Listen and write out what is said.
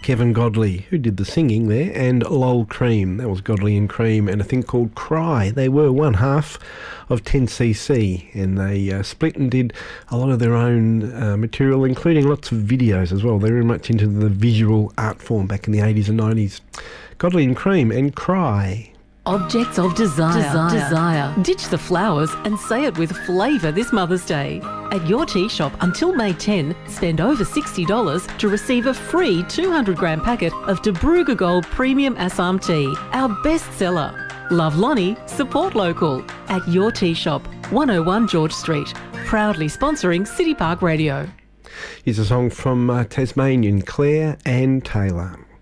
Kevin Godley, who did the singing there, and Lol Cream. That was Godley and Cream, and a thing called Cry. They were one half of 10cc, and they split and did a lot of their own material, including lots of videos as well. They were very much into the visual art form back in the 80s and 90s. Godley and Cream and Cry. Objects of desire. Ditch the flowers and say it with flavour this Mother's Day. At Your Tea Shop until May 10, spend over $60 to receive a free 200-gram packet of Dabruga Gold Premium Assam Tea, our best seller. Love Lonnie, support local. At Your Tea Shop, 101 George Street. Proudly sponsoring City Park Radio. Here's a song from Tasmanian Claire and Taylor.